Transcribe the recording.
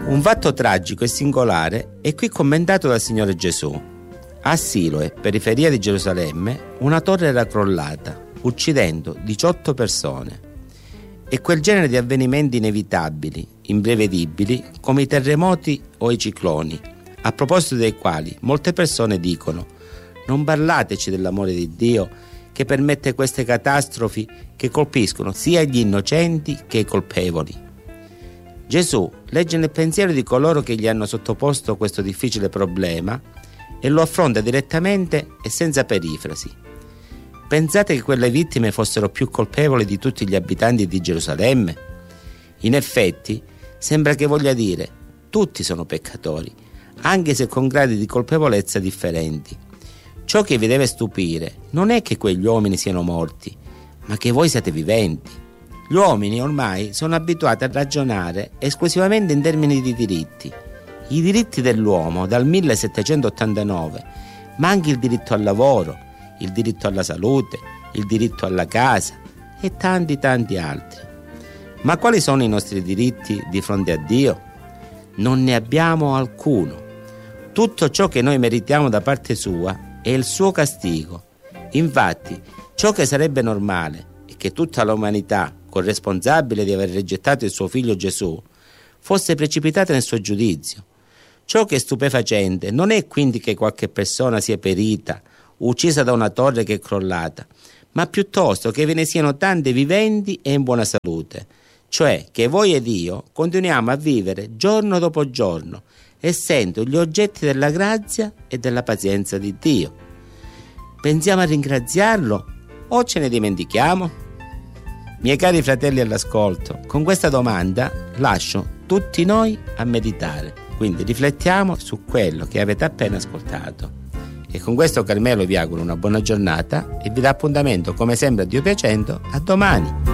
Un fatto tragico e singolare è qui commentato dal Signore Gesù. A Siloe, periferia di Gerusalemme, una torre era crollata, uccidendo 18 persone. E quel genere di avvenimenti inevitabili, imprevedibili, come i terremoti o i cicloni, a proposito dei quali molte persone dicono: non parlateci dell'amore di Dio che permette queste catastrofi che colpiscono sia gli innocenti che i colpevoli. Gesù legge nel pensiero di coloro che gli hanno sottoposto questo difficile problema e lo affronta direttamente e senza perifrasi. Pensate che quelle vittime fossero più colpevoli di tutti gli abitanti di Gerusalemme? In effetti, sembra che voglia dire: tutti sono peccatori, anche se con gradi di colpevolezza differenti. Ciò che vi deve stupire non è che quegli uomini siano morti, ma che voi siate viventi. Gli uomini ormai sono abituati a ragionare esclusivamente in termini di diritti. I diritti dell'uomo dal 1789, ma anche il diritto al lavoro, il diritto alla salute, il diritto alla casa e tanti altri. Ma quali sono i nostri diritti di fronte a Dio? Non ne abbiamo alcuno. Tutto ciò che noi meritiamo da parte sua è il suo castigo. Infatti, ciò che sarebbe normale è che tutta l'umanità, corresponsabile di aver rigettato il suo figlio Gesù, fosse precipitata nel suo giudizio. Ciò che è stupefacente non è quindi che qualche persona sia perita, uccisa da una torre che è crollata, ma piuttosto che ve ne siano tante viventi e in buona salute, cioè che voi ed io continuiamo a vivere giorno dopo giorno, essendo gli oggetti della grazia e della pazienza di Dio. Pensiamo a ringraziarlo o ce ne dimentichiamo? Miei cari fratelli all'ascolto, con questa domanda lascio tutti noi a meditare, quindi riflettiamo su quello che avete appena ascoltato. E con questo Carmelo vi auguro una buona giornata e vi dà appuntamento, come sempre a Dio piacendo, a domani.